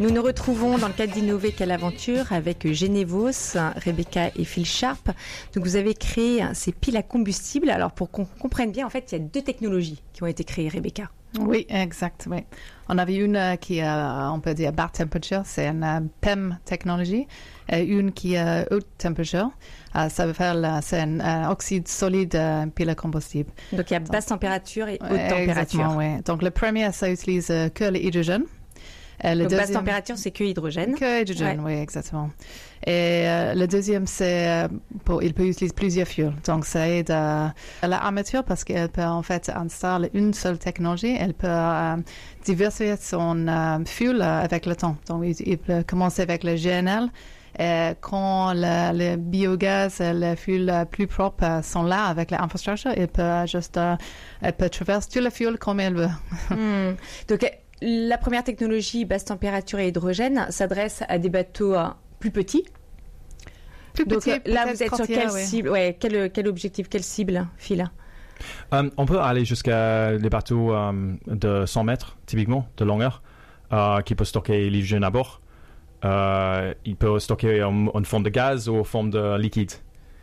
Nous nous retrouvons dans le cadre d'Innover Quelle Aventure avec Genevos, Rebecca et Phil Sharp. Donc vous avez créé ces piles à combustible. Alors pour qu'on comprenne bien, en fait, il y a 2 technologies qui ont été créées, Rebecca. Oui, exact. Oui. On avait une qui est, on peut dire, basse temperature, c'est une PEM technologie, et une qui est haute temperature. Ça veut faire, c'est un oxyde solide pile à combustible. Donc il y a basse température et haute température. Exactement, oui. Donc le premier, ça utilise que l'hydrogène. Donc basse température, c'est que hydrogène. Que hydrogène, oui, exactement. Et le deuxième, c'est il peut utiliser plusieurs fuels. Donc ça aide à l'armature parce qu'elle peut en fait installer une seule technologie. Elle peut diversifier son fuel avec le temps. Donc il peut commencer avec le GNL. Et quand le biogaz et le fuel plus propre sont là avec l'infrastructure, elle peut traverser tout le fuel comme elle veut. Donc la première technologie, basse température et hydrogène, s'adresse à des bateaux plus petits. Donc là, vous êtes sur quelle cible? Ouais, quel objectif, quelle cible, Phil? On peut aller jusqu'à des bateaux de 100 mètres, typiquement, de longueur, qui peuvent stocker l'hydrogène à bord. Il peut stocker en forme de gaz ou en forme de liquide.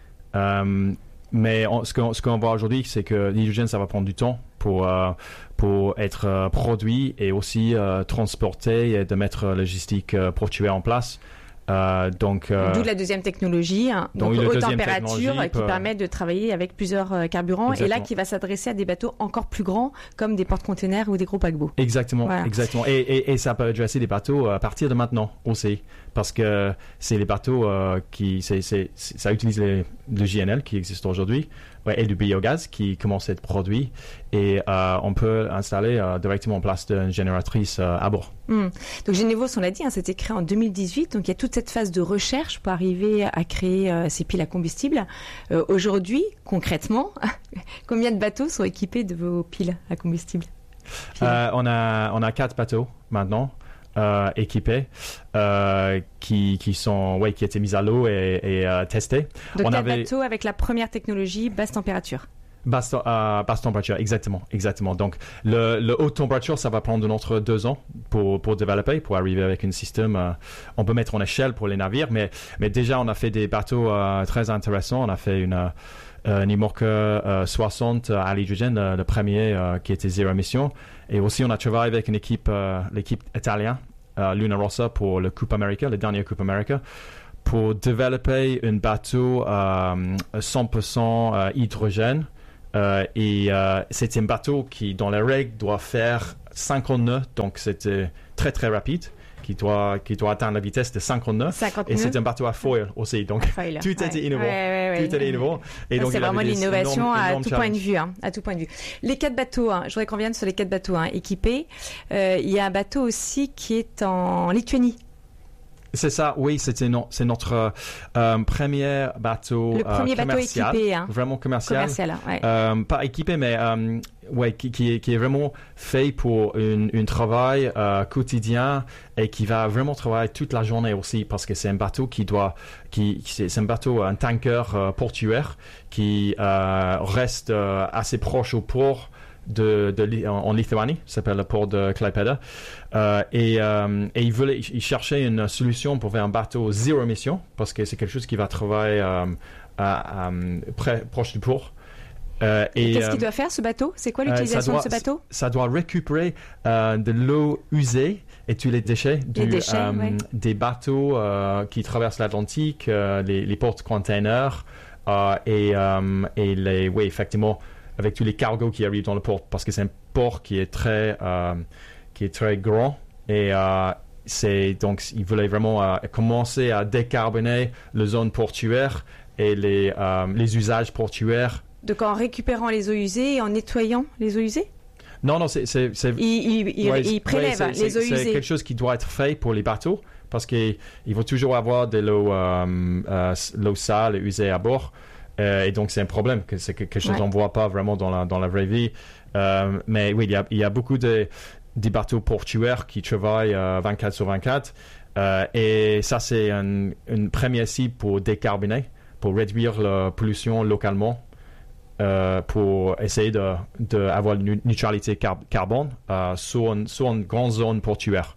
Mais ce qu'on voit aujourd'hui, c'est que l'hydrogène, ça va prendre du temps pour être produit et aussi transporté et de mettre la logistique portuaire en place. D'où la deuxième technologie, donc haute température, qui permet de travailler avec plusieurs carburants. Exactement. Et là qui va s'adresser à des bateaux encore plus grands comme des porte-containers ou des gros paquebots. Exactement, voilà. Exactement. Et ça peut adresser des bateaux à partir de maintenant aussi, parce que c'est les bateaux ça utilise le GNL qui existe aujourd'hui et du biogaz qui commence à être produit et on peut installer directement en place d'une génératrice à bord. Donc Genevos, on l'a dit, c'était créé en 2018, donc il y a toute cette phase de recherche pour arriver à créer ces piles à combustible. Aujourd'hui, concrètement, combien de bateaux sont équipés de vos piles à combustible? On a 4 bateaux maintenant. Équipés qui étaient mis à l'eau et testés. Donc on avait bateau avec la première technologie basse température. Basse température, exactement. Donc le haute température, ça va prendre notre 2 ans pour développer, pour arriver avec un système. On peut mettre en échelle pour les navires, mais déjà on a fait des bateaux très intéressants. On a fait une Imorca 60 à l'hydrogène, le premier qui était zéro émission. Et aussi, on a travaillé avec l'équipe italienne, Luna Rossa, pour le le dernier Coupe America, pour développer un bateau 100% hydrogène. C'était un bateau qui, dans les règles, doit faire 50 nœuds, donc c'était très très rapide. Qui doit atteindre la vitesse de 50 nœuds. Et c'est un bateau à foil aussi. Donc, tout était innovant. Tout était innovant. Et donc, c'est vraiment l'innovation à tout point de vue. À tout point de vue. Les 4 bateaux, je voudrais qu'on revienne sur les 4 bateaux équipés. Il y a un bateau aussi qui est en Lituanie. C'est ça, oui, c'est notre premier bateau le premier commercial, bateau équipé, vraiment commercial ouais. Pas équipé, mais qui est vraiment fait pour un travail quotidien et qui va vraiment travailler toute la journée aussi, parce que c'est un bateau c'est un bateau, un tanker portuaire qui reste assez proche au port en Lituanie, ça s'appelle le port de Klaipėda, et il cherchait une solution pour faire un bateau zéro émission, parce que c'est quelque chose qui va travailler proche du port. Qu'est-ce qu'il doit faire, ce bateau? C'est quoi l'utilisation de ce bateau? Ça doit récupérer de l'eau usée et tous les déchets des bateaux qui traversent l'Atlantique, les porte-containers effectivement, avec tous les cargos qui arrivent dans le port, parce que c'est un port qui est très grand et donc il voulait vraiment commencer à décarboner la zone portuaire et les usages portuaires. Donc en récupérant les eaux usées et en nettoyant les eaux usées? Non, il prélève les eaux usées. C'est quelque chose qui doit être fait pour les bateaux, parce qu'il faut toujours avoir de l'eau sale et usée à bord. Et donc, c'est un problème, que c'est quelque chose qu'on ne voit pas vraiment dans la vraie vie. Mais oui, il y a beaucoup des bateaux portuaires qui travaillent 24 sur 24. Et ça, c'est une première cible pour décarboner, pour réduire la pollution localement, pour essayer d'avoir une neutralité carbone sur une grande zone portuaire.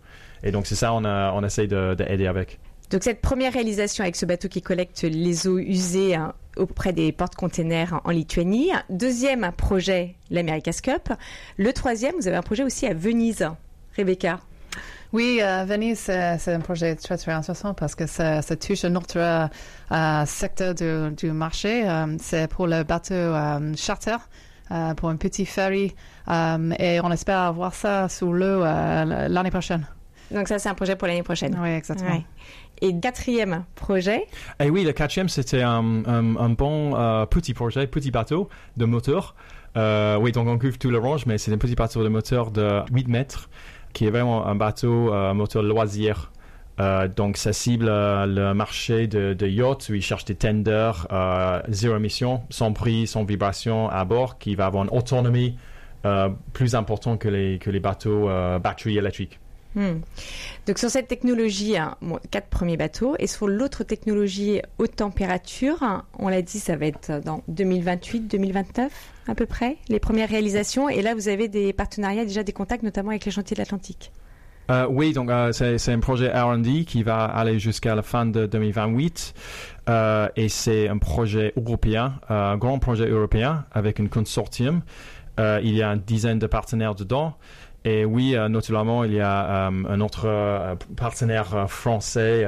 Et donc c'est ça on essaie d'aider avec. Donc cette première réalisation avec ce bateau qui collecte les eaux usées auprès des porte-containers en Lituanie. Deuxième projet, l'America's Cup. Le troisième, vous avez un projet aussi à Venise. Rebecca. Oui, Venise, c'est un projet très, très intéressant parce que ça touche un autre secteur du marché. C'est pour le bateau charter, pour un petit ferry. Et on espère avoir ça sous l'eau l'année prochaine. Donc ça, c'est un projet pour l'année prochaine. Oui, exactement. Ouais. Et quatrième projet. Et oui, le quatrième, c'était un bon petit projet, petit bateau de moteur. Oui, donc on couvre tout l'orange, mais c'est un petit bateau de moteur de 8 mètres, qui est vraiment un bateau moteur loisir. Donc ça cible le marché de yachts où ils cherchent des tenders zéro émission, sans bruit, sans vibration à bord, qui va avoir une autonomie plus importante que les bateaux batterie électrique. Donc sur cette technologie, 4 premiers bateaux, et sur l'autre technologie haute température, on l'a dit, ça va être dans 2028-2029 à peu près, les premières réalisations. Et là, vous avez des partenariats, déjà des contacts, notamment avec les chantiers de l'Atlantique. Oui, donc c'est un projet R&D qui va aller jusqu'à la fin de 2028 et c'est un projet européen, un grand projet européen avec un consortium. Il y a une dizaine de partenaires dedans. Et oui, notamment, il y a un autre partenaire français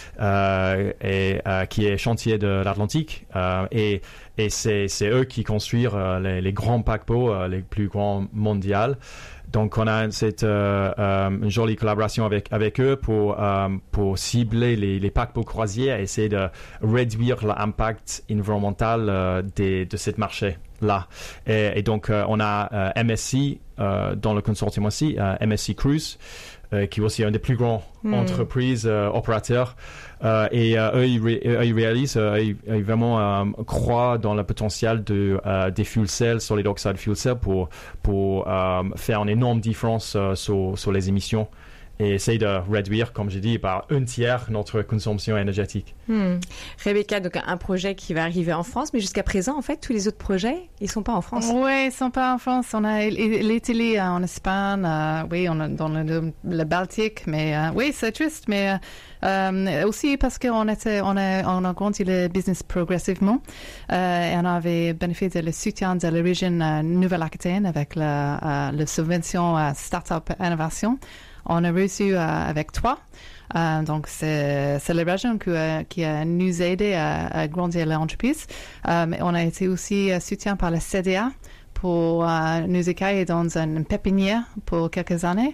qui est Chantier de l'Atlantique. Et c'est eux qui construisent les grands paquebots, les plus grands mondiaux. Donc, on a une jolie collaboration avec eux pour cibler les paquebots croisières et essayer de réduire l'impact environnemental de ce marché-là. Et donc, on a MSC dans le consortium aussi, MSC Cruise, qui est aussi une des plus grandes entreprises opérateurs. Et eux, ils réalisent, ils vraiment croient dans le potentiel des fuel cells, solid oxide fuel cells pour faire une énorme différence sur les émissions et essayer de réduire, comme j'ai dit, par 1/3 notre consommation énergétique. Rebecca, donc un projet qui va arriver en France, mais jusqu'à présent, en fait, tous les autres projets, ils ne sont pas en France. Oui, ils ne sont pas en France. On a l'Italie en Espagne, oui, on a dans le Baltique, mais oui, c'est triste, mais aussi parce qu'on a grandi le business progressivement et on avait bénéficié du soutien de la région Nouvelle-Aquitaine avec la subvention Startup Innovation. On a reçu avec 3. Donc, c'est la région qui a nous aidé à grandir l'entreprise. Mais on a été aussi soutenu par la CDA pour nous accueillir dans une pépinière pour quelques années.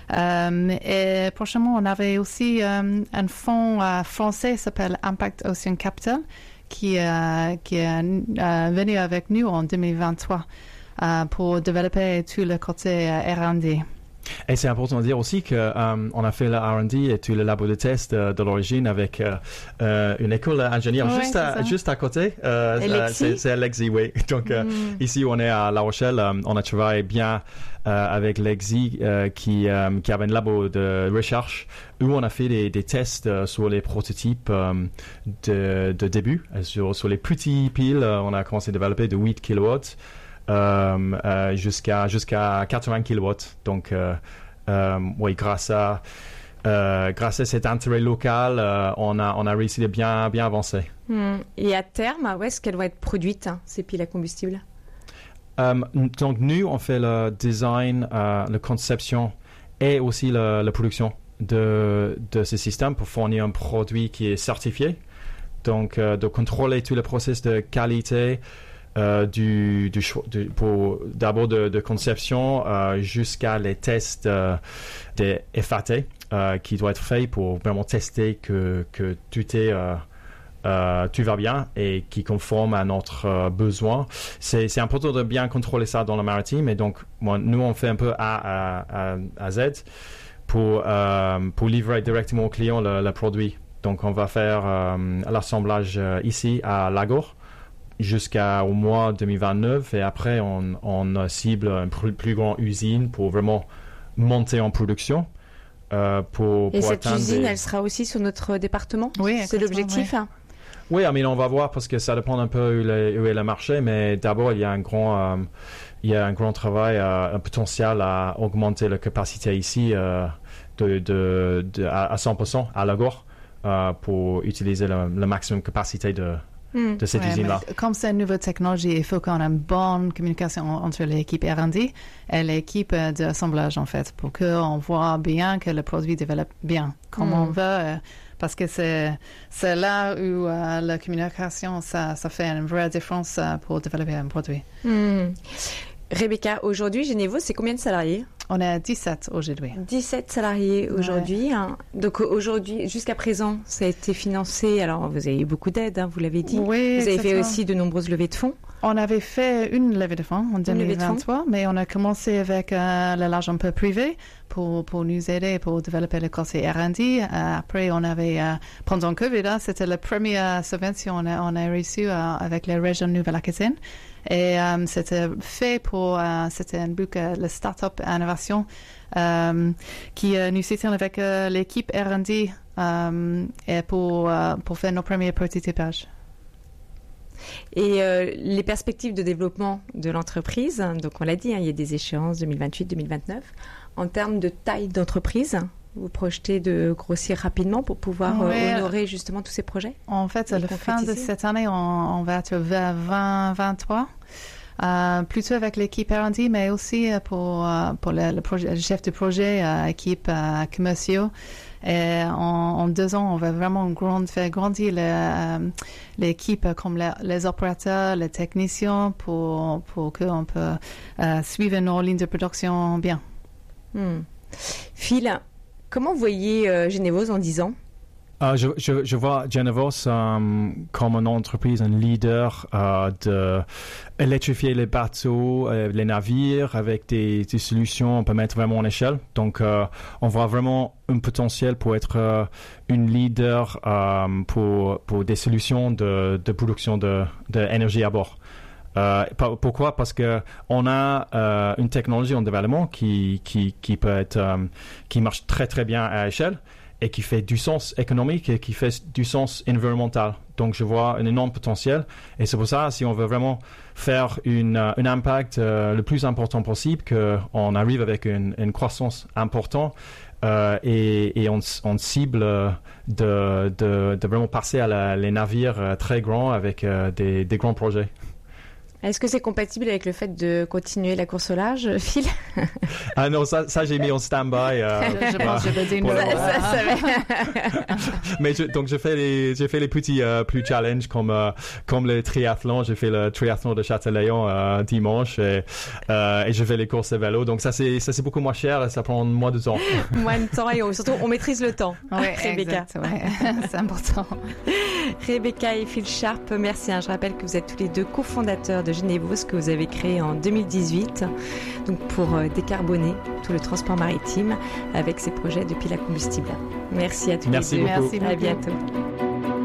Et prochainement, on avait aussi un fonds français qui s'appelle Impact Ocean Capital qui est venu avec nous en 2023 pour développer tout le côté R&D. Et c'est important de dire aussi qu'on a fait le R&D et tout le labo de test de l'origine avec une école d'ingénieur juste à côté. C'est Alexis, oui. Donc ici, on est à La Rochelle. On a travaillé bien avec Alexis qui avait un labo de recherche où on a fait des tests sur les prototypes de début. Sur les petits piles, on a commencé à développer de 8 kW. Jusqu'à 80 kW. Donc, oui, grâce à cet intérêt local, on a réussi de bien avancer. Et à terme, où est-ce qu'elles vont être produites, ces piles à combustible? Donc, nous, on fait le design, la conception et aussi la production de ce système pour fournir un produit qui est certifié. Donc, de contrôler tout le processus de qualité, d'abord de conception jusqu'à les tests des FAT qui doivent être faits pour vraiment tester que tout va bien et qui conforme à notre besoin. C'est important de bien contrôler ça dans le maritime et donc nous on fait un peu A à Z pour livrer directement au client le produit. Donc on va faire l'assemblage ici à Lagor jusqu'au mois 2029 et après on cible une plus grande usine pour vraiment monter en production. Et cette usine, elle sera aussi sur notre département? Oui, c'est l'objectif. Oui, mais on va voir parce que ça dépend un peu où est le marché, mais d'abord il y a un grand travail, un potentiel à augmenter la capacité ici à 100% à Lagor pour utiliser le maximum de capacité de cette usine-là. Comme c'est une nouvelle technologie, il faut qu'on ait une bonne communication entre l'équipe R&D et l'équipe d'assemblage, en fait, pour qu'on voit bien que le produit développe bien, comme on veut, parce que c'est là où la communication, ça fait une vraie différence pour développer un produit. Rebecca, aujourd'hui, Genevo, c'est combien de salariés? On est à 17 aujourd'hui. 17 salariés aujourd'hui. Hein. Donc aujourd'hui, jusqu'à présent, ça a été financé. Alors, vous avez eu beaucoup d'aide, hein, vous l'avez dit. Oui, vous avez fait aussi de nombreuses levées de fonds. On avait fait une levée de fonds en 2023, mais on a commencé avec l'argent un peu privé pour nous aider pour développer le conseil R&D. Après, on avait, pendant Covid, c'était la première subvention on a reçue avec la région Nouvelle-Aquitaine. Et c'était fait c'était un book, le Startup Innovation, qui nous soutient avec l'équipe R&D et pour faire nos premiers prototypages. Et les perspectives de développement de l'entreprise, donc on l'a dit, il y a des échéances 2028-2029. En termes de taille d'entreprise, vous projetez de grossir rapidement pour pouvoir honorer justement tous ces projets? En fait, à la fin de cette année, on va être vers 2023. Plutôt avec l'équipe R&D, mais aussi pour le chef de projet, équipe commerciaux. Et en 2 ans, on va vraiment faire grandir l'équipe comme les opérateurs, les techniciens pour qu'on peut suivre nos lignes de production bien. Phil, comment vous voyez Genevos en 10 ans? Je vois Genevos comme une entreprise, un leader d'électrifier les bateaux, les navires avec des solutions qu'on peut mettre vraiment en échelle. Donc, on voit vraiment un potentiel pour être une leader pour des solutions de production d'énergie à bord. Pourquoi? Parce que on a une technologie en développement qui peut être qui marche très très bien à échelle et qui fait du sens économique et qui fait du sens environnemental. Donc, je vois un énorme potentiel. Et c'est pour ça, si on veut vraiment faire un impact le plus important possible, qu'on arrive avec une croissance importante et on cible de vraiment passer à les navires très grands avec des grands projets. Est-ce que c'est compatible avec le fait de continuer la course au large, Phil? Ah non, ça j'ai mis en stand-by. Je pense que je vais dire non. Mais donc j'ai fait les petits plus challenge comme le triathlon. J'ai fait le triathlon de Châtelaillon dimanche et je fais les courses de vélo. Donc ça c'est beaucoup moins cher et ça prend moins de temps. Moins de temps et surtout on maîtrise le temps. Oui, Rebecca. Exact, ouais. C'est important. Rebecca et Phil Sharp, merci. Je rappelle que vous êtes tous les deux cofondateurs de Genevos que vous avez créé en 2018 donc pour décarboner tout le transport maritime avec ces projets de piles à combustible. Merci à tous les deux. Merci beaucoup. À bientôt.